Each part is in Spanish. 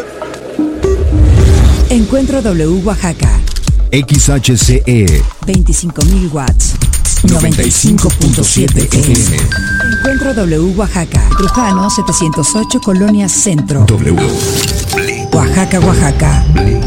Encuentro W Oaxaca. XHCE 25.000 watts. 95.7 FM. Encuentro W Oaxaca. Trujano 708, Colonia Centro. W. Oaxaca, Oaxaca.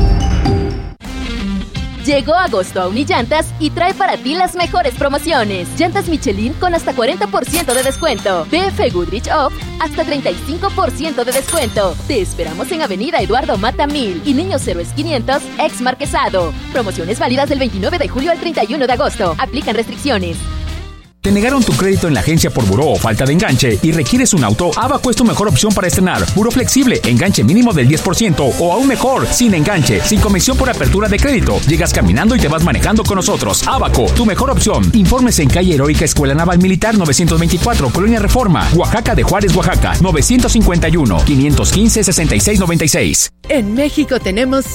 Llegó agosto a Unillantas y trae para ti las mejores promociones. Llantas Michelin con hasta 40% de descuento. BF Goodrich Off hasta 35% de descuento. Te esperamos en Avenida Eduardo Mata 1000 y Niños Héroes 500 ex Marquesado. Promociones válidas del 29 de julio al 31 de agosto. Aplican restricciones. ¿Te negaron tu crédito en la agencia por buró o falta de enganche y requieres un auto? Abaco es tu mejor opción para estrenar. Buró flexible, enganche mínimo del 10% o aún mejor, sin enganche, sin comisión por apertura de crédito. Llegas caminando y te vas manejando con nosotros. Abaco, tu mejor opción. Informes en calle Heroica Escuela Naval Militar 924, Colonia Reforma, Oaxaca de Juárez, Oaxaca, 951-515-6696. En México tenemos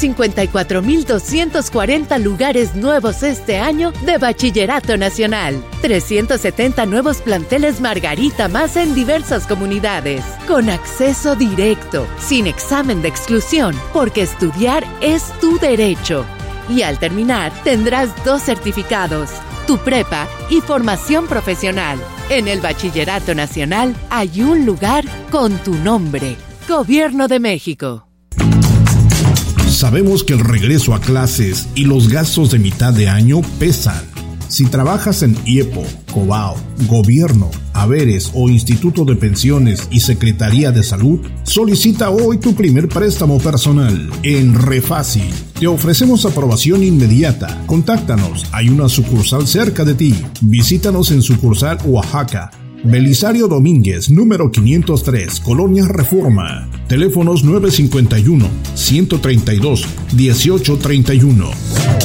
154,240 lugares nuevos este año de Bachillerato Nacional. 370 nuevos planteles Margarita más en diversas comunidades, con acceso directo, sin examen de exclusión, porque estudiar es tu derecho. Y al terminar, tendrás 2 certificados, tu prepa y formación profesional. En el Bachillerato Nacional hay un lugar con tu nombre. Gobierno de México. Sabemos que el regreso a clases y los gastos de mitad de año pesan. Si trabajas en IEPO, COBAO, Gobierno, Haberes o Instituto de Pensiones y Secretaría de Salud, solicita hoy tu primer préstamo personal en Refácil. Te ofrecemos aprobación inmediata. Contáctanos, hay una sucursal cerca de ti. Visítanos en sucursal Oaxaca, Belisario Domínguez, número 503, Colonia Reforma. Teléfonos 951-132-1831.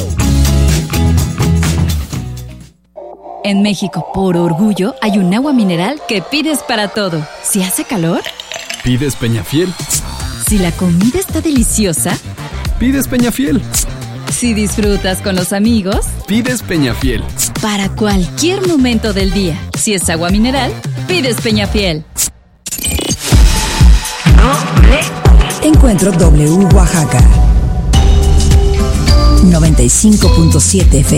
En México, por orgullo, hay un agua mineral que pides para todo. Si hace calor, pides Peñafiel. Si la comida está deliciosa, pides Peñafiel. Si disfrutas con los amigos, pides Peñafiel. Para cualquier momento del día, si es agua mineral, pides Peñafiel. Encuentro W Oaxaca. 95.7 FM.